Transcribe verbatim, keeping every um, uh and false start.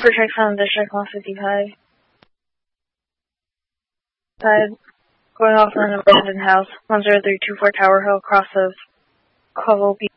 for Checkdown District one fifty-five. Side, going off on an abandoned house, one zero three two four Tower Hill, across of Covell Beach.